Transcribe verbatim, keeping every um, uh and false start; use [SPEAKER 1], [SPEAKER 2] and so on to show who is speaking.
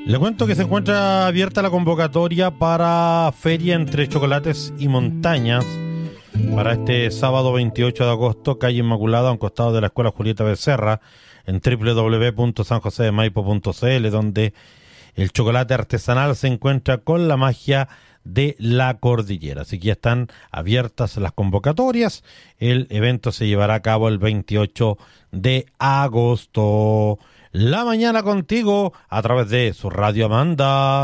[SPEAKER 1] Le cuento que se encuentra abierta la convocatoria para Feria entre Chocolates y Montañas para este sábado veintiocho de agosto, calle Inmaculada, a un costado de la Escuela Julieta Becerra, en doble u doble u doble u punto san josé de maipo punto c l, donde el chocolate artesanal se encuentra con la magia de la cordillera. Así que ya están abiertas las convocatorias. El evento se llevará a cabo el veintiocho de agosto. La mañana contigo a través de su Radio Amanda.